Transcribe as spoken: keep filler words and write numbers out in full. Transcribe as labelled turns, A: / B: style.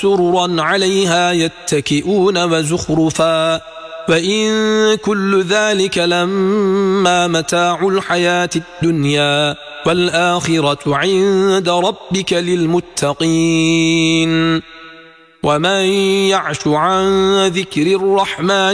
A: سررا عليها يتكئون وزخرفا وإن كل ذلك لما متاع الحياة الدنيا والآخرة عند ربك للمتقين ومن يعش عن ذكر الرحمن